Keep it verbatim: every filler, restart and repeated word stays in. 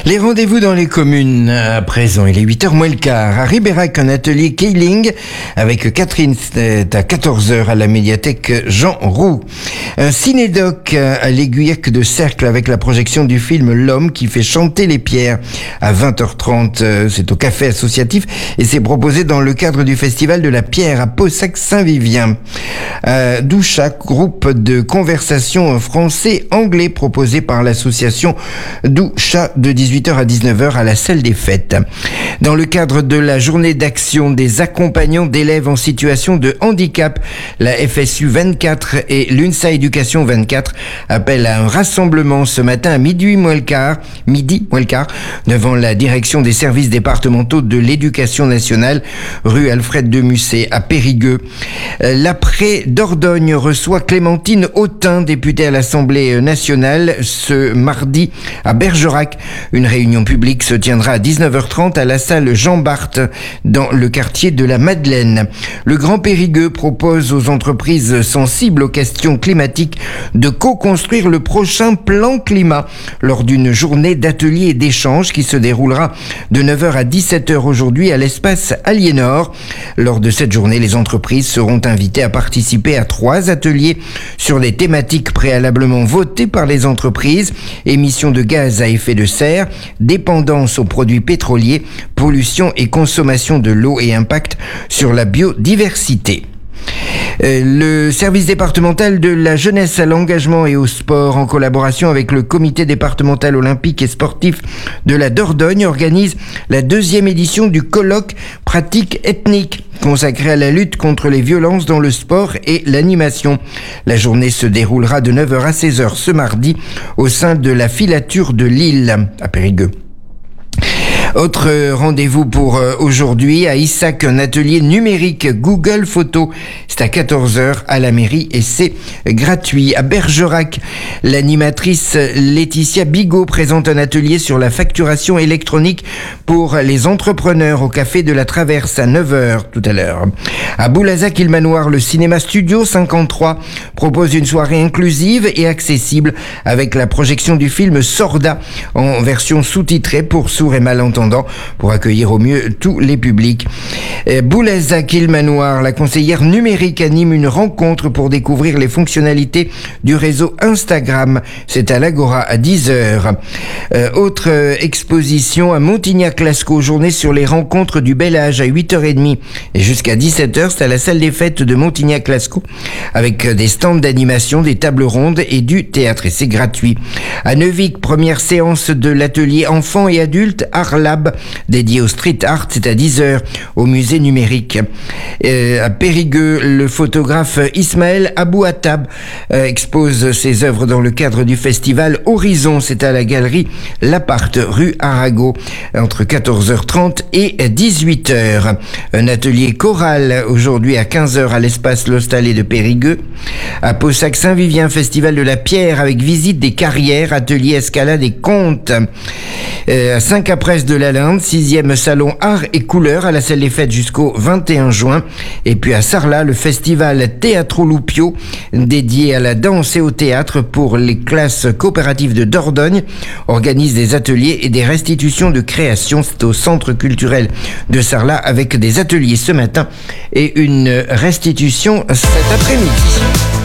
Les rendez-vous dans les communes. À présent, il est huit heures moins le quart. À Ribérac, un atelier Keiling avec Catherine, c'est à quatorze heures à la médiathèque Jean Roux. Un cinédoc à l'Aiguillec de Cercle avec la projection du film L'homme qui fait chanter les pierres à vingt heures trente. C'est au café associatif et c'est proposé dans le cadre du festival de la pierre à Paussac-Saint-Vivien. À Douchac, groupe de conversation français-anglais proposé par l'association Doucha de dix-huit heures à dix-neuf heures à la salle des fêtes. Dans le cadre de la journée d'action des accompagnants d'élèves en situation de handicap, la F S U vingt-quatre et l'UNSA Éducation vingt-quatre appellent à un rassemblement ce matin à midi moins le quart, midi moins le quart, devant la direction des services départementaux de l'éducation nationale, rue Alfred de Musset à Périgueux. L'après Dordogne reçoit Clémentine Autain, députée à l'Assemblée nationale, ce mardi à Bergerac. Une réunion publique se tiendra à dix-neuf heures trente à la salle Jean Barthes dans le quartier de la Madeleine. Le Grand Périgueux propose aux entreprises sensibles aux questions climatiques de co-construire le prochain plan climat lors d'une journée d'ateliers et d'échanges qui se déroulera de neuf heures à dix-sept heures aujourd'hui à l'espace Aliénor. Lors de cette journée, les entreprises seront invitées à participer à trois ateliers sur les thématiques préalablement votées par les entreprises: émissions de gaz à effet de serre, dépendance aux produits pétroliers, pollution et consommation de l'eau et impact sur la biodiversité. Le service départemental de la jeunesse à l'engagement et au sport, en collaboration avec le comité départemental olympique et sportif de la Dordogne, organise la deuxième édition du colloque pratique ethnique consacré à la lutte contre les violences dans le sport et l'animation. La journée se déroulera de neuf heures à seize heures ce mardi au sein de la filature de Lille à Périgueux. Autre rendez-vous pour aujourd'hui, à Issac, un atelier numérique Google Photos. C'est à quatorze heures à la mairie et c'est gratuit. À Bergerac, l'animatrice Laetitia Bigot présente un atelier sur la facturation électronique pour les entrepreneurs au café de la Traverse à neuf heures tout à l'heure. À Boulazac-Ilmanoir, le cinéma Studio cinquante-trois propose une soirée inclusive et accessible avec la projection du film Sorda en version sous-titrée pour sourds et malentendants, pour accueillir au mieux tous les publics. Boulazac-Ilmanoir, la conseillère numérique anime une rencontre pour découvrir les fonctionnalités du réseau Instagram. C'est à l'Agora à dix heures. Euh, autre euh, exposition à Montignac-Lascaux, journée sur les rencontres du bel âge à huit heures trente et jusqu'à dix-sept heures, c'est à la salle des fêtes de Montignac-Lascaux avec des stands d'animation, des tables rondes et du théâtre et c'est gratuit. À Neuvic, première séance de l'atelier enfants et adultes Art Lab dédié au street art, c'est à dix heures au musée numérique. Euh, à Périgueux, le photographe Ismaël Abouatab euh, expose ses œuvres dans le cadre du festival Horizon, c'est à la galerie Laparte, rue Arago, entre quatorze heures trente et dix-huit heures. Un atelier choral aujourd'hui à quinze heures à l'espace L'Hostalet de Périgueux. À Paussac-Saint-Vivien, festival de la pierre avec visite des carrières, atelier escalade et contes. Euh, à Saint-Capresse de la Linde, sixième salon Art et Couleurs à la salle des fêtes jusqu'au vingt et un juin. Et puis à Sarlat, le festival Teatro Lupio, dédié à la danse et au théâtre pour les classes coopératives de Dordogne, organise des ateliers et des restitutions de créations. C'est au centre culturel de Sarlat avec des ateliers ce matin et une restitution cet après-midi.